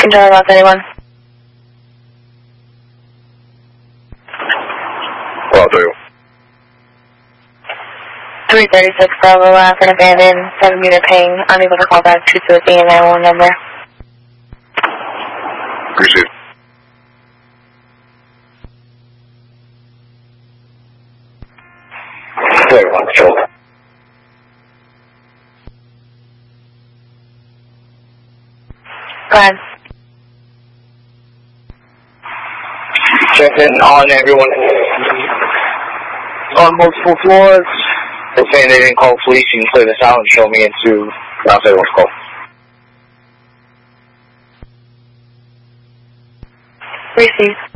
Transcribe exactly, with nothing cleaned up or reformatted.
Control about anyone. Well, do you? three thirty-six Bravo, uh, for an abandoned seven meter ping, unable to call back to the D nine one one number. Receive. Very one, control. Go ahead. Check in on everyone on multiple floors. They're saying they didn't call police. You can clear this out and show me into I'll say what's called. Receive.